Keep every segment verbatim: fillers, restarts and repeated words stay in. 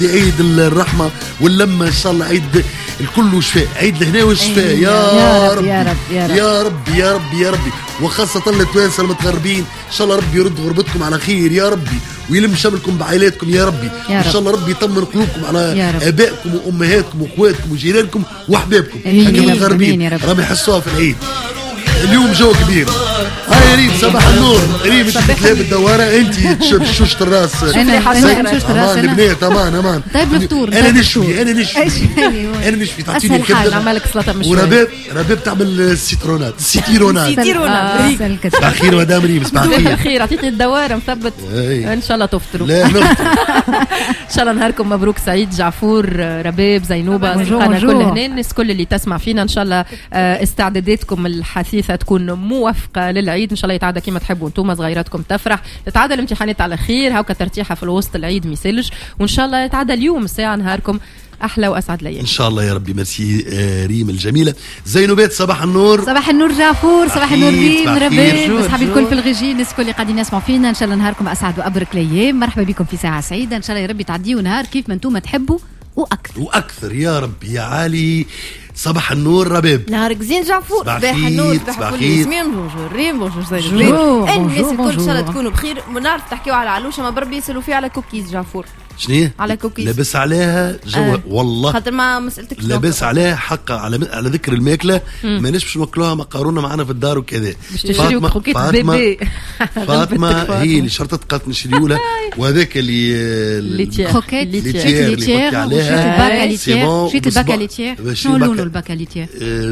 عيد الرحمة واللمة إن شاء الله، عيد الكل وشفاء، عيد الهنا والشفاء يا, يا رب يا رب يا رب يا رب يا رب يا ربي، وخاصة التوانسة المتغربين إن شاء الله ربي يرد غربتكم على خير يا ربي، ويلم شملكم بعائلاتكم يا ربي يا إن رب. شاء الله ربي يطمن قلوبكم على آبائكم وأمهاتكم وأخواتكم وجيرانكم وأحبابكم. هكا المتغربين راهم يحسوها في العيد. اليوم جو كبير. هاي ريم صباح النور. ريم انت تلعب الدواره، انت شوشة الراس. انا انا شوشة الراس. البنات امان امان. طيب الفطور انا نشوي انا نشوي انا نشوي تعطيني الكبده. نعملك سلطه مشويه. ورباب رباب تعمل السيترونات السيتيرونات. سيتيرونات. صباح الخير مدام ريم. صباح الخير. خير. عطيتني الدواره مثبت. ان شاء الله تفطروا. لا نفطر. ان شاء الله نهاركم مبروك سعيد. جعفور، رباب، زينوبه، اصدقائنا كل هنا، الناس كل اللي تسمع فينا. ان شاء الله استعداداتكم الحثيثه تكون موافقه للعيد. ان شاء الله يتعدى كما تحبوا انتم، صغيراتكم تفرح، تتعدى الامتحانات على خير، هاكا ترتيحه في الوسط العيد ميسلج، وان شاء الله يتعدى اليوم الساعه نهاركم احلى واسعد ليالي ان شاء الله يا ربي. ميرسي ريم الجميله. زينوبات صباح النور. صباح النور جعفور. صباح النور ريم رباب. اصحابي الكل في الغجي، الناس الكل اللي قاعدين يسمعوا فينا، ان شاء الله نهاركم اسعد وابرك الايام. مرحبا بكم في ساعه سعيده، ان شاء الله يا ربي تعديوا نهار كيف ما انتم تحبوا واكثر واكثر يا رب يا عالي. صباح النور رباب. نهارك زين جعفور. صباح النور. صباح كل ياسمين. بونجور ريم. بونجور زينب. الناس الكل ان شاء الله تكونوا بخير. نعرف تحكيوا على علوشه، ما بربي يسالوا فيه على كوكيز جعفور. شنو على كوكيز لابس عليها جو آه. والله خاطر ما مسألتك لابس عليها حق على على ذكر الماكله. ما نش ناكلوها مقارونه معنا في الدار وكذا. فاطمه فاطمه فاطمه هي اللي شرطت قالت نشريوا لها، وهذاك اللي اللي كروكيت اللي تيير عليها شريت الباكا ليتير. شنو لونه الباكا ليتير؟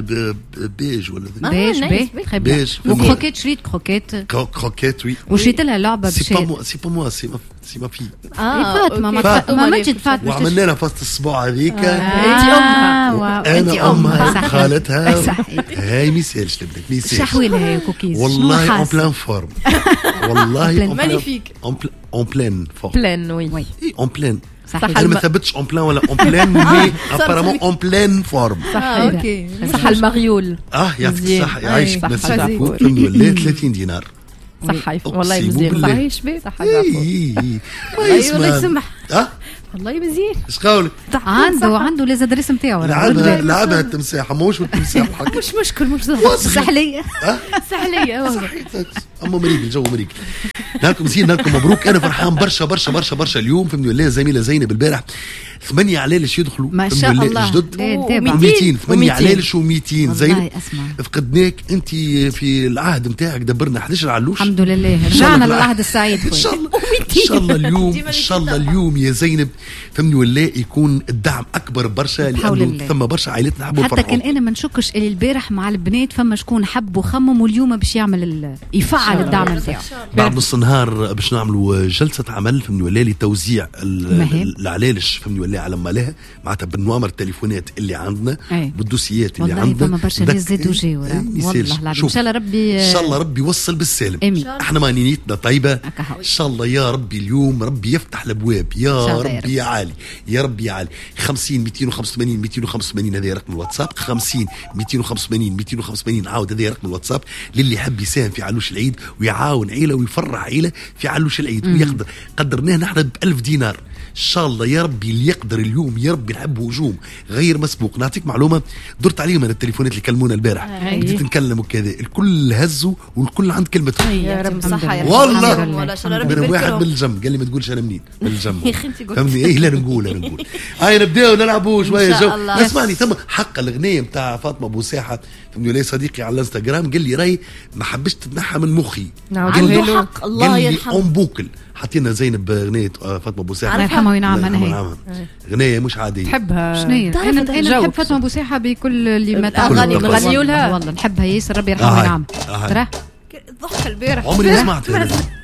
بيج ولا بيج بيج وكروكيت. شريت كروكيت كروكيت وي. وشريت لها لعبه سي با مو سي با مو سي سي ما في فاطمه ما ماتت فاطمه. وعملنا لها فاست الصباع هذيك. انت امها انا امها خالتها. هاي ميسالش لبنك ميسالش. شحوي لها كوكيز والله اون بلان فورم. والله مانيفيك اون بلان فورم. بلان وي اون بلان. صح. انا ما ثبتش اون بلان ولا اون بلان مي ابارامون اون بلان فورم. صح. اوكي صح. المغيول اه يعطيك الصحه يعيشك. صح. ولا ثلاثين دينار. صح والله مزيان. صحيح شبيه صح كويس والله يسمح. اه والله مزيان. ايش قولك؟ عنده عنده لازم الدرس نتاعو. لعبها لعبها التمساح موش والتمساح حق مش مشكل مش سحليه سحليه. اما مريق الجو مريق. نالكم زين نالكم مبروك. انا فرحان برشا برشا برشا برشا اليوم. فهمني ولا زميله زينب البارح ثمانية علالش يدخلوا ما شاء الله جدد ومئتين. ثمانية علالش ومئتين زينب. فقدناك انت في العهد نتاعك دبرنا أحد عشر علوش. الحمد لله رجعنا للعهد السعيد. ان شاء الله ان شاء الله اليوم ان شاء الله اليوم يا زينب فهمني ولا يكون الدعم اكبر برشا، لانه ثم برشا عائلات نحبوا حتى كان انا ما نشكش اللي البارح مع البنات فما شكون حب وخمم، واليوم باش يعمل يفعل الدعم نتاعو. بعد نص النهار باش نعملوا جلسه عمل فهمني ولا لتوزيع العلالش فهمني ولا على مالها معناتها بالنوامر التليفونات اللي عندنا بالدوسيات اللي عندنا. والله فما برشا ناس زادوا جاوا والله ان شاء الله ربي ان شاء الله ربي يوصل بالسالم. امين. احنا ما نيتنا طيبه ان شاء الله يا ربي. اليوم ربي يفتح الابواب يا ربي يا عالي يا ربي يا عالي. خمسين مئتين وخمسة وثمانين مئتين وخمسة وثمانين هذا رقم الواتساب. خمسين مئتين وخمسة وثمانين مئتين وخمسة وثمانين عاود هذا رقم الواتساب للي يحب يساهم في علوش العيد ويعاون عيله ويفرح عيله في علوش العيد. ويقدر قدرناه نحن بألف دينار ان شاء الله يا ربي. اللي يقدر اليوم يا ربي نحب هجوم غير مسبوق. نعطيك معلومه درت عليهم انا التليفونات اللي كلمونا البارح بديت نكلم وكذا الكل هزوا والكل عند كلمته. يا رب صحه والله. من واحد من الجنب قال لي ما تقولش انا منين من الجنب فهمني ايه. لا نقول لا نقول هاي نبداو نلعبوا شويه جو. اسمعني ثم حق الاغنيه نتاع فاطمه ابو ساحه فهمني لي صديقي على الانستغرام قال لي راي ما حبش تتنحى من مخي. عنده حق الله يرحمه. اون بوكل حطينا زينب اغنيه فاطمه ابو ساحه الله يرحمها وينعم. انا هي اغنيه مش عاديه. تحبها شنو هي؟ انا انا نحب فاطمه ابو ساحه بكل اللي ما اغاني نغنيوا لها. والله نحبها ياسر ربي يرحمها وينعم. ترى ضحك البارح عمري ما سمعت